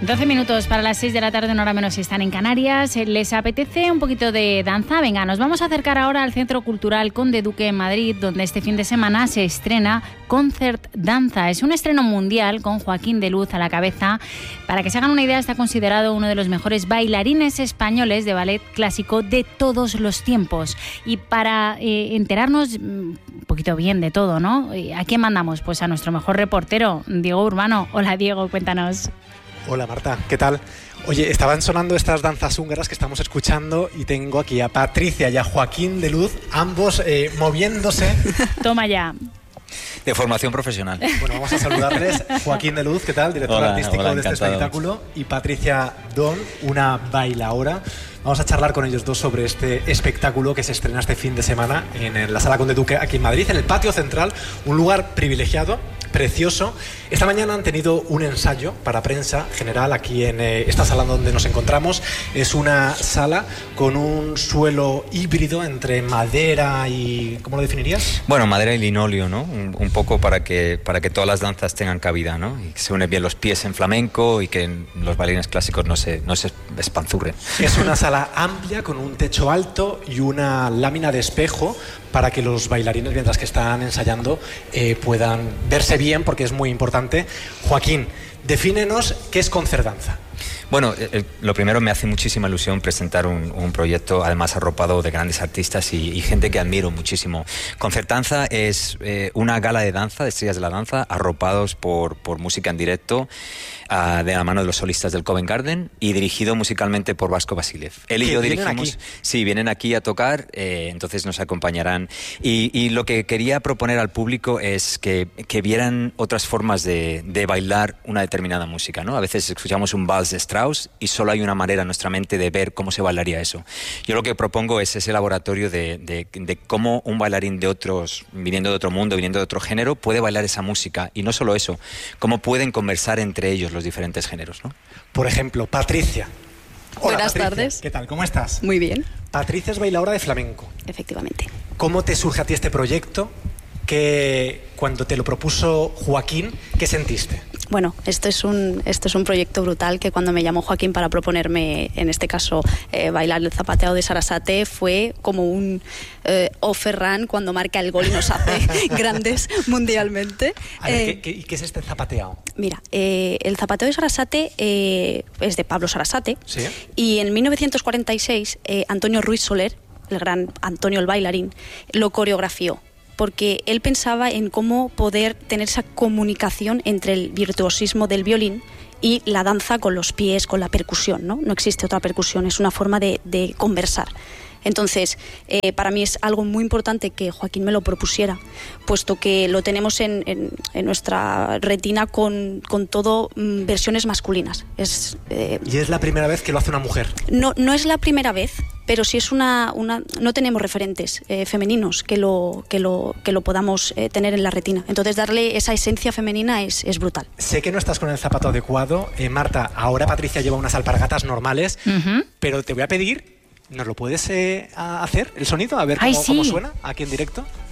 12 minutos para las 6 de la tarde, una hora menos si están en Canarias. ¿Les apetece un poquito de danza? Venga, nos vamos a acercar ahora al Centro Cultural Conde Duque en Madrid, donde este fin de semana se estrena Concert Danza. Es un estreno mundial con Joaquín de Luz a la cabeza. Para que se hagan una idea, está considerado uno de los mejores bailarines españoles de ballet clásico de todos los tiempos. Y para enterarnos un poquito bien de todo, ¿no? ¿A quién mandamos? Pues a nuestro mejor reportero, Diego Urbano. Hola, Diego, cuéntanos. Hola Marta, ¿qué tal? Oye, estaban sonando estas danzas húngaras que estamos escuchando y tengo aquí a Patricia y a Joaquín de Luz, ambos moviéndose. Toma ya. De formación profesional. Bueno, vamos a saludarles. Joaquín de Luz, ¿qué tal? Director artístico de este espectáculo. Y Patricia Don, una bailaora. Vamos a charlar con ellos dos sobre este espectáculo que se estrena este fin de semana en la Sala Conde Duque aquí en Madrid, en el patio central, un lugar privilegiado, precioso. Esta mañana han tenido un ensayo para prensa general aquí en esta sala donde nos encontramos. Es una sala con un suelo híbrido entre madera y... ¿cómo lo definirías? Bueno, madera y linóleo, ¿no? Un poco para que todas las danzas tengan cabida, ¿no? Y que se unen bien los pies en flamenco y que los bailarines clásicos no se espanzurren. Es una sala amplia con un techo alto y una lámina de espejo para que los bailarines, mientras que están ensayando, puedan verse bien, porque es muy importante. Joaquín, defínenos qué es Concert Danza. Bueno, lo primero, me hace muchísima ilusión presentar un proyecto, además arropado de grandes artistas y gente que admiro muchísimo. Concert Danza es una gala de danza, de estrellas de la danza, arropados por música en directo, de la mano de los solistas del Covent Garden y dirigido musicalmente por Vasco Vasiliev. Él y yo dirigimos... Sí, vienen aquí a tocar, entonces nos acompañarán. Y lo que quería proponer al público es que vieran otras formas de bailar una determinada música, ¿no? A veces escuchamos un vals de Strauss y solo hay una manera en nuestra mente de ver cómo se bailaría eso. Yo lo que propongo es ese laboratorio de cómo un bailarín viniendo de otro mundo, viniendo de otro género, puede bailar esa música. Y no solo eso, cómo pueden conversar entre ellos los diferentes géneros, ¿no? Por ejemplo, Patricia. Hola, Buenas Patricia. tardes. ¿Qué tal? ¿Cómo estás? Muy bien. Patricia es bailaora de flamenco. Efectivamente. ¿Cómo te surge a ti este proyecto? Que cuando te lo propuso Joaquín, ¿qué sentiste? Bueno, esto es un proyecto brutal que cuando me llamó Joaquín para proponerme, en este caso, bailar el zapateado de Sarasate, fue como un Ferran cuando marca el gol y nos hace grandes mundialmente. A ver, ¿qué es este zapateado? Mira, el zapateo de Sarasate es de Pablo Sarasate. ¿Sí? Y en 1946 Antonio Ruiz Soler, el gran Antonio el bailarín, lo coreografió, porque él pensaba en cómo poder tener esa comunicación entre el virtuosismo del violín y la danza con los pies, con la percusión, ¿no? No existe otra percusión, es una forma de conversar. Entonces, para mí es algo muy importante que Joaquín me lo propusiera, puesto que lo tenemos en nuestra retina con todo versiones masculinas. ¿Y es la primera vez que lo hace una mujer? No es la primera vez, pero sí es no tenemos referentes femeninos que lo podamos tener en la retina. Entonces, darle esa esencia femenina es brutal. Sé que no estás con el zapato adecuado. Marta, ahora Patricia lleva unas alpargatas normales, pero te voy a pedir... ¿Nos lo puedes hacer, el sonido? A ver cómo suena aquí en directo.